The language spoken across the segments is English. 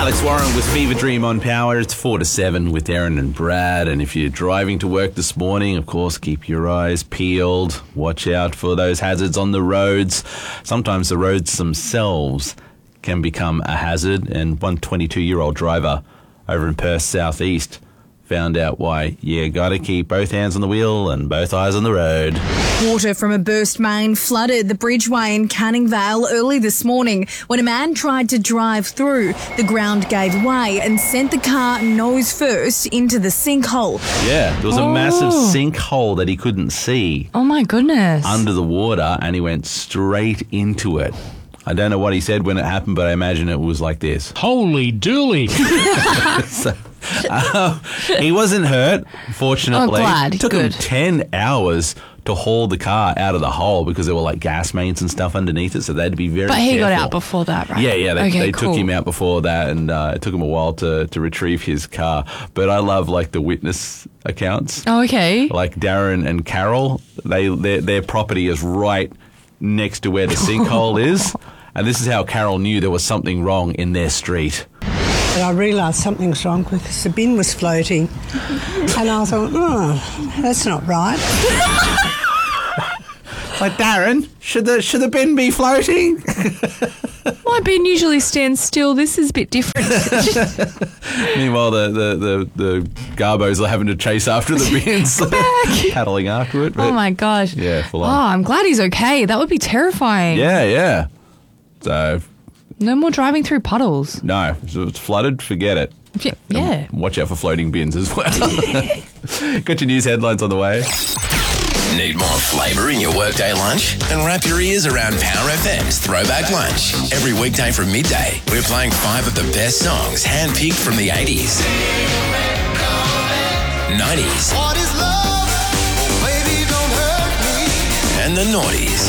Alex Warren with Fever Dream on Power. It's 4 to 7 with Aaron and Brad. And if you're driving to work this morning, of course, keep your eyes peeled. Watch out for those hazards on the roads. Sometimes the roads themselves can become a hazard. And one 22-year-old driver over in Perth Southeast found out why. Yeah, got to keep both hands on the wheel and both eyes on the road. Water from a burst main flooded the Bridgeway in Canning Vale early this morning when a man tried to drive through. The ground gave way and sent the car nose first into the sinkhole. Yeah, there was a massive sinkhole that he couldn't see. Oh my goodness. Under the water, and he went straight into it. I don't know what he said when it happened, but I imagine it was like this. Holy dooly. He wasn't hurt, fortunately. Oh, glad. It took Good. him 10 hours to haul the car out of the hole because there were like gas mains and stuff underneath it, so they had to be very But he got careful. out before that, right? Yeah, they cool. took him out before that, and it took him a while to retrieve his car. But I love like the witness accounts. Oh, okay. Like Darren and Carol, their property is right next to where the sinkhole is. And this is how Carol knew there was something wrong in their street. But I realised something's wrong because the bin was floating. And I thought, that's not right. Like, Darren, should the bin be floating? My bin usually stands still. This is a bit different. Meanwhile, the garbos are having to chase after the bins, paddling after it. But Oh my gosh. Yeah, full Oh, on. I'm glad he's okay. That would be terrifying. Yeah. So, No more driving through puddles. no, if it's flooded, forget it. Yeah. Watch out for floating bins as well. Got your news headlines on the way. Need more flavour in your workday lunch? Then wrap your ears around Power FM's Throwback Lunch. Every weekday from midday, we're playing 5 of the best songs handpicked from the 80s, 90s, What is love? Oh, baby, don't hurt me. and the noughties.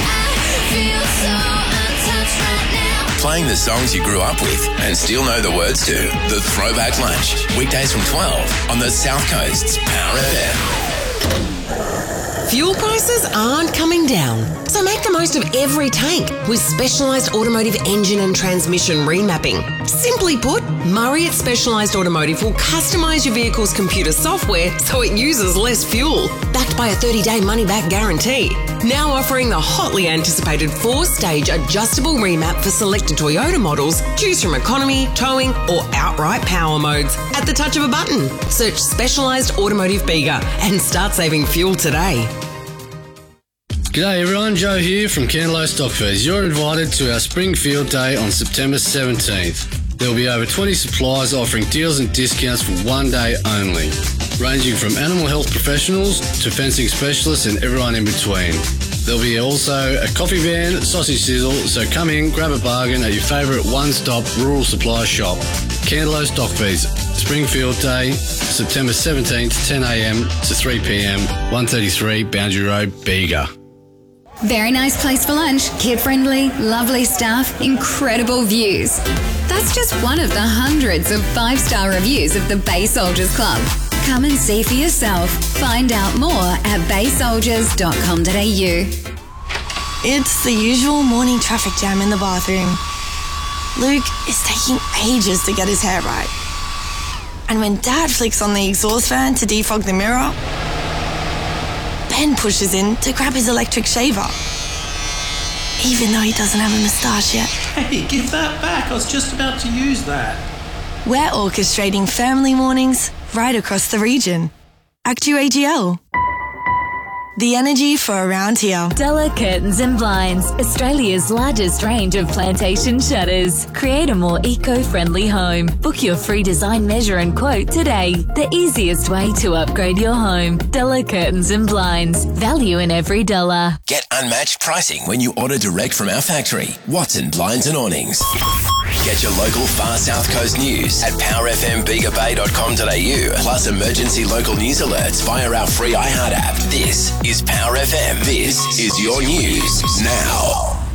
Playing the songs you grew up with and still know the words to. The Throwback Lunch. Weekdays from 12 on the South Coast's Power FM. Fuel prices aren't coming down, so make the most of every tank with specialised automotive engine and transmission remapping. Simply put, Murray at Specialised Automotive will customise your vehicle's computer software so it uses less fuel, backed by a 30-day money-back guarantee. Now offering the hotly anticipated 4-stage adjustable remap for selected Toyota models. Choose from economy, towing or outright power modes at the touch of a button. Search Specialised Automotive Bega and start saving fuel today. G'day everyone, Joe here from Candelo Stockfeeds. You're invited to our Spring Field Day on September 17th. There will be over 20 suppliers offering deals and discounts for one day only, ranging from animal health professionals to fencing specialists and everyone in between. There'll be also a coffee van, sausage sizzle, so come in, grab a bargain at your favourite one-stop rural supply shop. Candelo Stockfeeds, Springfield Day, September 17th, 10am to 3pm, 133 Boundary Road, Bega. Very nice place for lunch, kid-friendly, lovely staff, incredible views. That's just one of the hundreds of 5-star reviews of the Bay Soldiers Club. Come and see for yourself. Find out more at baysoldiers.com.au. It's the usual morning traffic jam in the bathroom. Luke is taking ages to get his hair right. And when Dad flicks on the exhaust fan to defog the mirror, Ben pushes in to grab his electric shaver. Even though he doesn't have a moustache yet. Hey, give that back. I was just about to use that. We're orchestrating family mornings right across the region. Actu AGL. The energy for around here. Della Curtains and Blinds, Australia's largest range of plantation shutters. Create a more eco-friendly home. Book your free design measure and quote today. The easiest way to upgrade your home. Della Curtains and Blinds. Value in every dollar. Get unmatched pricing when you order direct from our factory. Watson Blinds and Awnings. Get your local Far South Coast news at powerfmbegabay.com.au, plus emergency local news alerts via our free iHeart app. This is Power FM. This is your news now.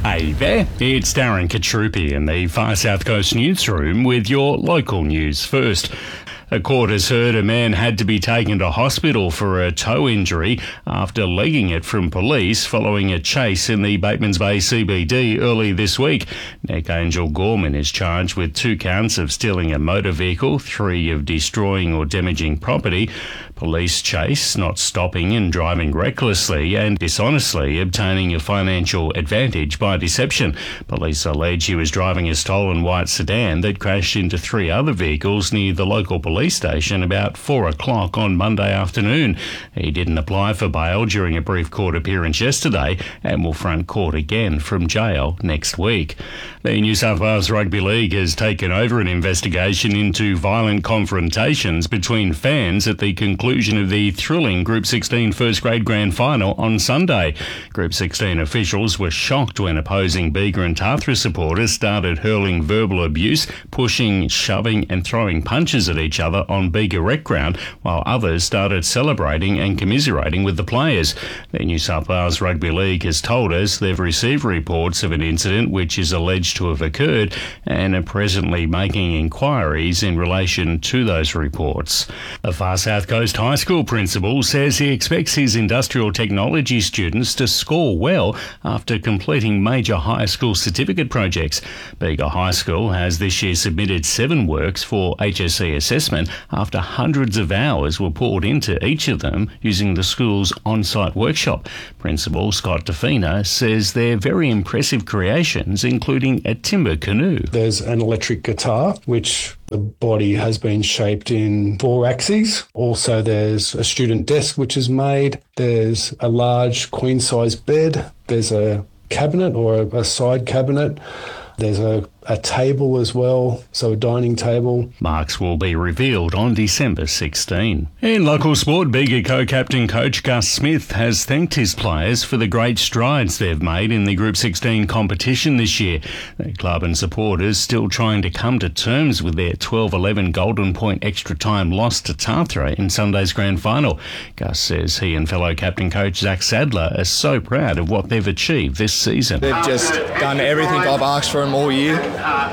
Hey there, it's Darren Katrupi in the Far South Coast Newsroom with your local news first. A court has heard a man had to be taken to hospital for a toe injury after legging it from police following a chase in the Batemans Bay CBD early this week. Nick Angel Gorman is charged with 2 counts of stealing a motor vehicle, 3 of destroying or damaging property, police chase, not stopping and driving recklessly, and dishonestly obtaining a financial advantage by deception. Police allege he was driving a stolen white sedan that crashed into 3 other vehicles near the local police station about 4 o'clock on Monday afternoon. He didn't apply for bail during a brief court appearance yesterday and will front court again from jail next week. The New South Wales Rugby League has taken over an investigation into violent confrontations between fans at the conclusion of the thrilling Group 16 first grade grand final on Sunday. Group 16 officials were shocked when opposing Bega and Tathra supporters started hurling verbal abuse, pushing, shoving and throwing punches at each other on Bega Rec Ground, while others started celebrating and commiserating with the players. The New South Wales Rugby League has told us they've received reports of an incident which is alleged to have occurred and are presently making inquiries in relation to those reports. A Far South Coast High School principal says he expects his industrial technology students to score well after completing major high school certificate projects. Bega High School has this year submitted 7 works for HSC assessment after hundreds of hours were poured into each of them using the school's on-site workshop. Principal Scott DeFina says they're very impressive creations, including a timber canoe. There's an electric guitar, which the body has been shaped in 4 axes. Also, there's a student desk which is made. There's a large queen-size bed. There's a cabinet or a side cabinet. There's a table as well, so a dining table. Marks will be revealed on December 16. In local sport, Bega co-captain coach Gus Smith has thanked his players for the great strides they've made in the Group 16 competition this year. The club and supporters still trying to come to terms with their 12-11 Golden Point extra time loss to Tathra in Sunday's grand final. Gus says he and fellow captain coach Zach Sadler are so proud of what they've achieved this season. They've just done everything I've asked for them all year.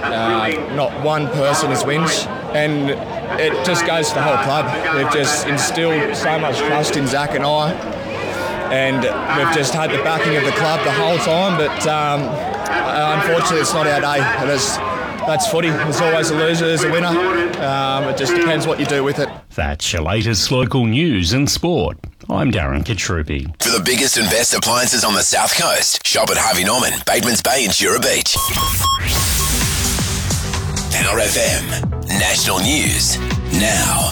Not one person has whinged, and it just goes to the whole club. They've just instilled so much trust in Zach and I, and we've just had the backing of the club the whole time, but unfortunately it's not our day. That's footy. There's always a loser, there's a winner. It just depends what you do with it. That's your latest local news and sport. I'm Darren Katrupi. For the biggest and best appliances on the South Coast, shop at Harvey Norman, Batemans Bay and Jura Beach. Power FM. National News. Now.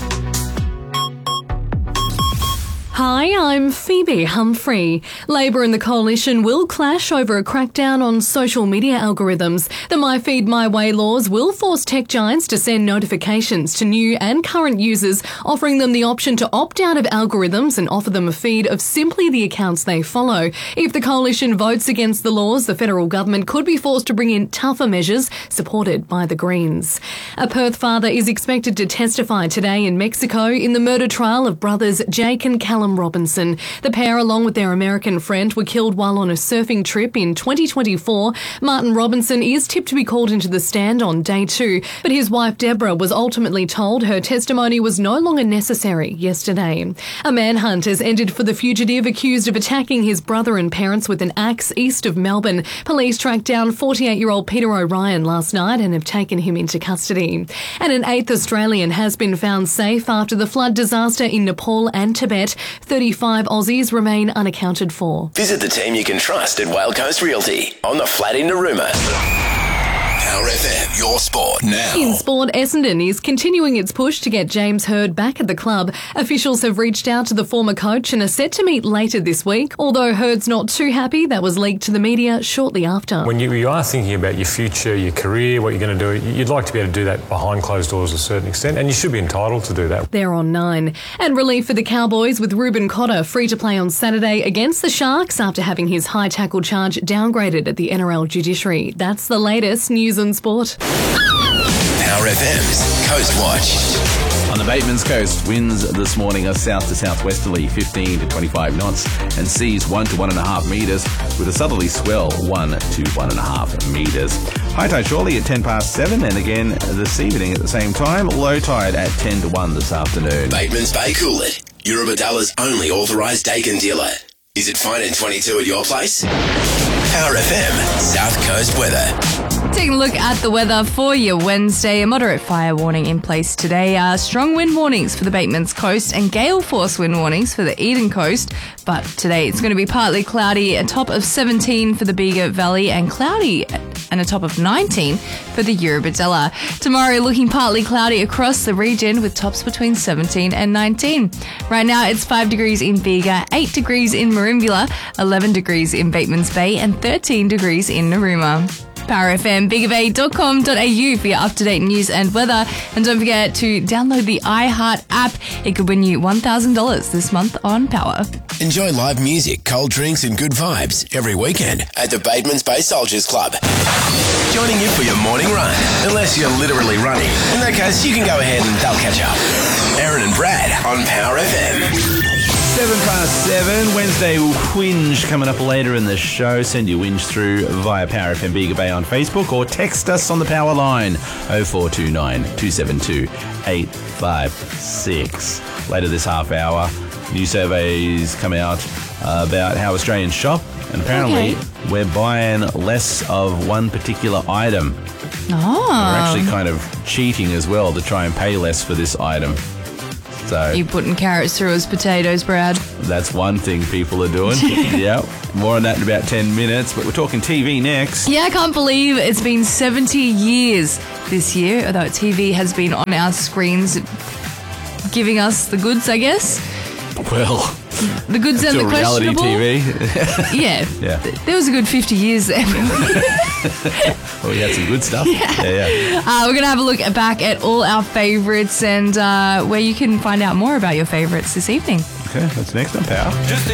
Hi, I'm Phoebe Humphrey. Labor and the Coalition will clash over a crackdown on social media algorithms. The My Feed My Way laws will force tech giants to send notifications to new and current users, offering them the option to opt out of algorithms and offer them a feed of simply the accounts they follow. If the Coalition votes against the laws, the federal government could be forced to bring in tougher measures supported by the Greens. A Perth father is expected to testify today in Mexico in the murder trial of brothers Jake and Callum Robinson. The pair, along with their American friend, were killed while on a surfing trip in 2024. Martin Robinson is tipped to be called into the stand on day 2, but his wife Deborah was ultimately told her testimony was no longer necessary yesterday. A manhunt has ended for the fugitive accused of attacking his brother and parents with an axe east of Melbourne. Police tracked down 48-year-old Peter O'Ryan last night and have taken him into custody. And an 8th Australian has been found safe after the flood disaster in Nepal and Tibet. 35 Aussies remain unaccounted for. Visit the team you can trust at Wild Coast Realty on the flat in Narooma. Power FM, your sport now. In sport, Essendon is continuing its push to get James Hird back at the club. Officials have reached out to the former coach and are set to meet later this week. Although Hird's not too happy, that was leaked to the media shortly after. When you are thinking about your future, your career, what you're going to do, you'd like to be able to do that behind closed doors to a certain extent, and you should be entitled to do that. They're on 9. And relief for the Cowboys with Ruben Cotter free to play on Saturday against the Sharks after having his high tackle charge downgraded at the NRL judiciary. That's the latest news and sport. Power Power FM's Coast Watch. On the Bateman's Coast, winds this morning are south to southwesterly 15 to 25 knots and seas 1 to 1.5 metres with a southerly swell 1 to 1.5 metres. High tide shortly at 10 past 7 and again this evening at the same time. Low tide at 10 to 1 this afternoon. Bateman's Bay Coolit, Eurobadalla's only authorised Dakin dealer. Is it fine in 22 at your place? Power FM, South Coast weather. Taking a look at the weather for your Wednesday. A moderate fire warning in place today. Strong wind warnings for the Bateman's Coast and gale force wind warnings for the Eden Coast. But today it's going to be partly cloudy, a top of 17 for the Bega Valley and cloudy and a top of 19 for the Eurobadalla. Tomorrow looking partly cloudy across the region with tops between 17 and 19. Right now it's 5 degrees in Bega, 8 degrees in Merimbula, 11 degrees in Bateman's Bay and 13 degrees in Narooma. Power FM, bigabay.com.au for your up-to-date news and weather. And don't forget to download the iHeart app. It could win you $1,000 this month on Power. Enjoy live music, cold drinks and good vibes every weekend at the Bateman's Bay Soldiers Club. Joining you for your morning run, unless you're literally running. In that case, you can go ahead and they'll catch up. Aaron and Brad on Power FM. 7 past 7, Wednesday whinge coming up later in the show. Send your whinge through via Power FM Bega Bay on Facebook or text us on the power line 0429 272 856. Later this half hour, new surveys come out about how Australians shop, and apparently we're buying less of one particular item. Oh. We're actually kind of cheating as well to try and pay less for this item. So You putting carrots through as potatoes, Brad? That's one thing people are doing. Yeah, more on that in about 10 minutes. But we're talking TV next. Yeah, I can't believe it's been 70 years this year, although TV has been on our screens giving us the goods, I guess. Well, the goods and the reality questionable. TV. Yeah. There was a good 50 years there. Well, we had some good stuff. Yeah. We're going to have a look back at all our favourites and where you can find out more about your favourites this evening. Okay, that's next on Power.